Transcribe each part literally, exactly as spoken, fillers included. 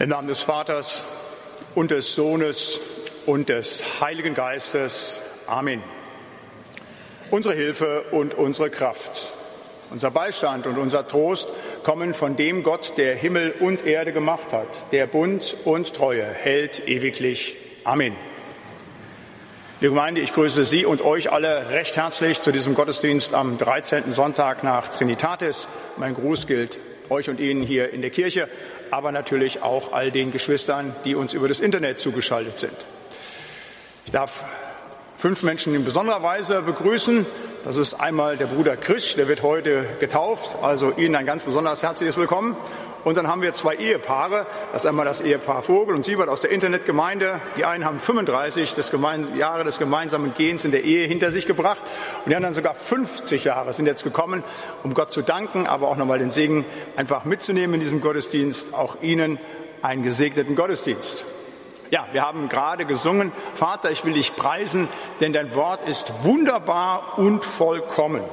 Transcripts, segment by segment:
Im Namen des Vaters und des Sohnes und des Heiligen Geistes. Amen. Unsere Hilfe und unsere Kraft, unser Beistand und unser Trost kommen von dem Gott, der Himmel und Erde gemacht hat, der Bund und Treue hält ewiglich. Amen. Liebe Gemeinde, ich grüße Sie und euch alle recht herzlich zu diesem Gottesdienst am dreizehnten Sonntag nach Trinitatis. Mein Gruß gilt euch und Ihnen hier in der Kirche, aber natürlich auch all den Geschwistern, die uns über das Internet zugeschaltet sind. Ich darf fünf Menschen in besonderer Weise begrüßen. Das ist einmal der Bruder Krisch, der wird heute getauft, also Ihnen ein ganz besonders herzliches Willkommen. Und dann haben wir zwei Ehepaare, das ist einmal das Ehepaar Vogel und Siebert aus der Internetgemeinde. Die einen haben fünfunddreißig des gemein- Jahre des gemeinsamen Gehens in der Ehe hinter sich gebracht und die anderen sogar fünfzig Jahre sind jetzt gekommen, um Gott zu danken, aber auch nochmal den Segen einfach mitzunehmen in diesem Gottesdienst. Auch Ihnen einen gesegneten Gottesdienst. Ja, wir haben gerade gesungen, Vater, ich will dich preisen, denn dein Wort ist wunderbar und vollkommen.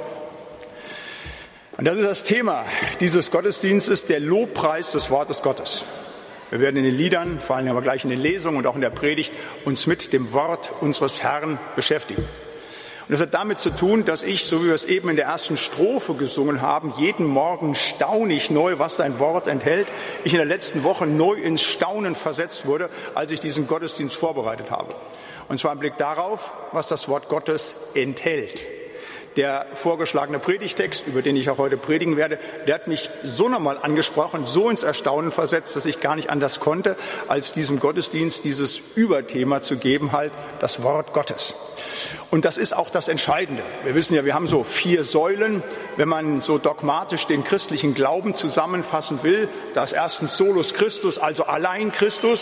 Und das ist das Thema dieses Gottesdienstes, der Lobpreis des Wortes Gottes. Wir werden in den Liedern, vor allem aber gleich in den Lesungen und auch in der Predigt, uns mit dem Wort unseres Herrn beschäftigen. Und das hat damit zu tun, dass ich, so wie wir es eben in der ersten Strophe gesungen haben, jeden Morgen staune ich neu, was sein Wort enthält. Ich in der letzten Woche neu ins Staunen versetzt wurde, als ich diesen Gottesdienst vorbereitet habe. Und zwar im Blick darauf, was das Wort Gottes enthält. Der vorgeschlagene Predigtext, über den ich auch heute predigen werde, der hat mich so nochmal angesprochen, so ins Erstaunen versetzt, dass ich gar nicht anders konnte, als diesem Gottesdienst dieses Überthema zu geben, halt das Wort Gottes. Und das ist auch das Entscheidende. Wir wissen ja, wir haben so vier Säulen, wenn man so dogmatisch den christlichen Glauben zusammenfassen will. Da ist erstens Solus Christus, also allein Christus.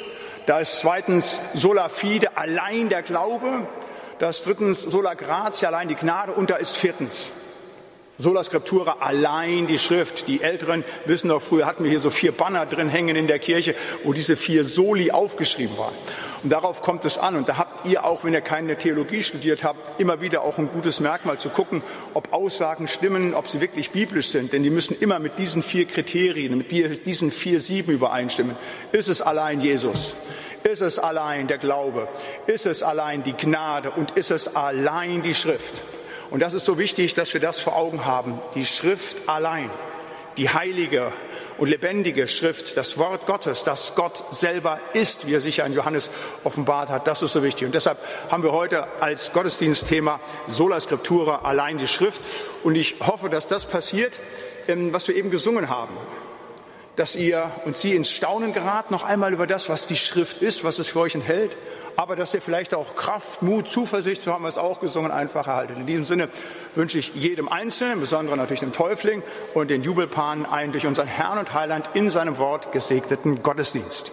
Da ist zweitens Sola Fide, allein der Glaube. Da ist drittens Sola Gratia, allein die Gnade. Und da ist viertens Sola Scriptura, allein die Schrift. Die Älteren wissen doch, früher hatten wir hier so vier Banner drin hängen in der Kirche, wo diese vier Soli aufgeschrieben waren. Und darauf kommt es an. Und da habt ihr auch, wenn ihr keine Theologie studiert habt, immer wieder auch ein gutes Merkmal zu gucken, ob Aussagen stimmen, ob sie wirklich biblisch sind. Denn die müssen immer mit diesen vier Kriterien, mit diesen vier Sieben übereinstimmen. Ist es allein Jesus? Ist es allein der Glaube? Ist es allein die Gnade? Und ist es allein die Schrift? Und das ist so wichtig, dass wir das vor Augen haben. Die Schrift allein, die heilige und lebendige Schrift, das Wort Gottes, das Gott selber ist, wie er sich ja in Johannes offenbart hat, das ist so wichtig. Und deshalb haben wir heute als Gottesdienstthema Sola Scriptura, allein die Schrift. Und ich hoffe, dass das passiert, was wir eben gesungen haben. Dass ihr und Sie ins Staunen geraten, noch einmal über das, was die Schrift ist, was es für euch enthält, aber dass ihr vielleicht auch Kraft, Mut, Zuversicht, so haben wir es auch gesungen, einfach erhaltet. In diesem Sinne wünsche ich jedem Einzelnen, insbesondere natürlich dem Täufling und den Jubelpaaren, einen durch unseren Herrn und Heiland in seinem Wort gesegneten Gottesdienst.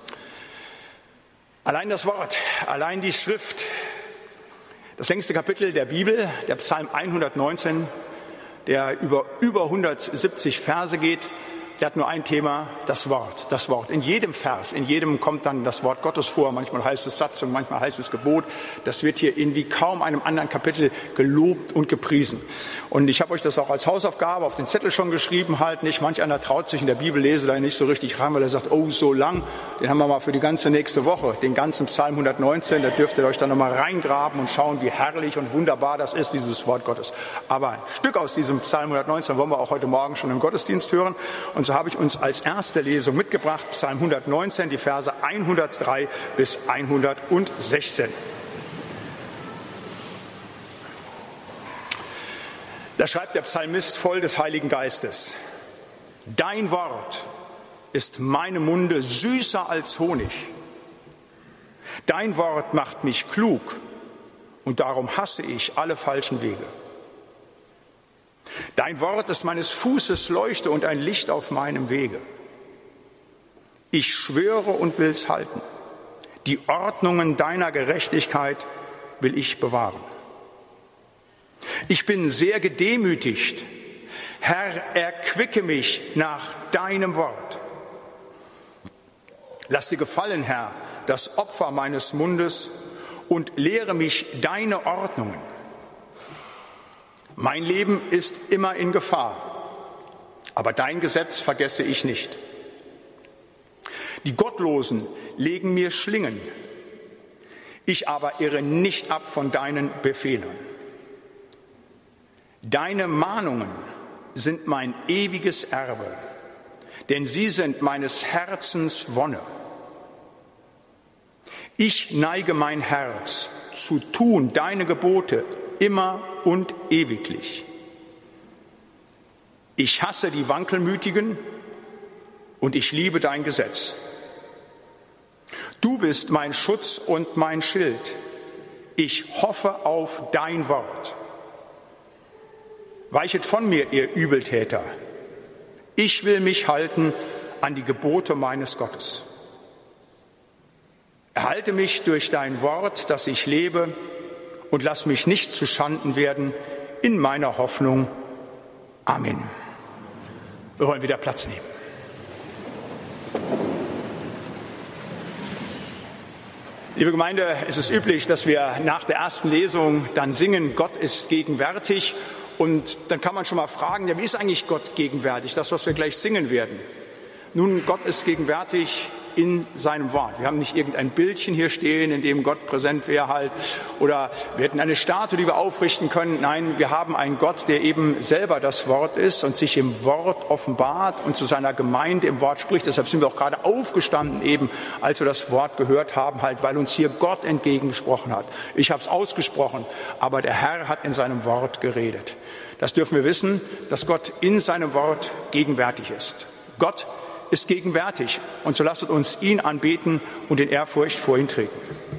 Allein das Wort, allein die Schrift, das längste Kapitel der Bibel, der Psalm hundertneunzehn, der über über hundertsiebzig Verse geht, der hat nur ein Thema, das Wort, das Wort. In jedem Vers, in jedem kommt dann das Wort Gottes vor. Manchmal heißt es Satzung, manchmal heißt es Gebot. Das wird hier in wie kaum einem anderen Kapitel gelobt und gepriesen. Und ich habe euch das auch als Hausaufgabe auf den Zettel schon geschrieben, halt nicht. Manch einer traut sich in der Bibellese da nicht so richtig rein, weil er sagt, oh, so lang. Den haben wir mal für die ganze nächste Woche, den ganzen Psalm hundertneunzehn. Da dürft ihr euch dann nochmal reingraben und schauen, wie herrlich und wunderbar das ist, dieses Wort Gottes. Aber ein Stück aus diesem Psalm hundertneunzehn wollen wir auch heute Morgen schon im Gottesdienst hören. Und so habe ich uns als erste Lesung mitgebracht, Psalm hundertneunzehn, die Verse hundertdrei bis hundertsechzehn. Da schreibt der Psalmist voll des Heiligen Geistes: Dein Wort ist meinem Munde süßer als Honig. Dein Wort macht mich klug und darum hasse ich alle falschen Wege. Dein Wort ist meines Fußes Leuchte und ein Licht auf meinem Wege. Ich schwöre und will's halten. Die Ordnungen deiner Gerechtigkeit will ich bewahren. Ich bin sehr gedemütigt. Herr, erquicke mich nach deinem Wort. Lass dir gefallen, Herr, das Opfer meines Mundes und lehre mich deine Ordnungen. Mein Leben ist immer in Gefahr, aber dein Gesetz vergesse ich nicht. Die Gottlosen legen mir Schlingen. Ich aber irre nicht ab von deinen Befehlen. Deine Mahnungen sind mein ewiges Erbe, denn sie sind meines Herzens Wonne. Ich neige mein Herz zu tun deine Gebote immer und ewiglich. Ich hasse die Wankelmütigen und ich liebe dein Gesetz. Du bist mein Schutz und mein Schild. Ich hoffe auf dein Wort. Weichet von mir, ihr Übeltäter. Ich will mich halten an die Gebote meines Gottes. Erhalte mich durch dein Wort, dass ich lebe, und lass mich nicht zu Schanden werden in meiner Hoffnung. Amen. Wir wollen wieder Platz nehmen. Liebe Gemeinde, es ist üblich, dass wir nach der ersten Lesung dann singen, Gott ist gegenwärtig. Und dann kann man schon mal fragen, ja, wie ist eigentlich Gott gegenwärtig? Das, was wir gleich singen werden. Nun, Gott ist gegenwärtig in seinem Wort. Wir haben nicht irgendein Bildchen hier stehen, in dem Gott präsent wäre halt, oder wir hätten eine Statue, die wir aufrichten können. Nein, wir haben einen Gott, der eben selber das Wort ist und sich im Wort offenbart und zu seiner Gemeinde im Wort spricht. Deshalb sind wir auch gerade aufgestanden eben, als wir das Wort gehört haben, halt, weil uns hier Gott entgegengesprochen hat. Ich habe es ausgesprochen, aber der Herr hat in seinem Wort geredet. Das dürfen wir wissen, dass Gott in seinem Wort gegenwärtig ist. Gott ist gegenwärtig, und so lasst uns ihn anbeten und in Ehrfurcht vor ihn treten.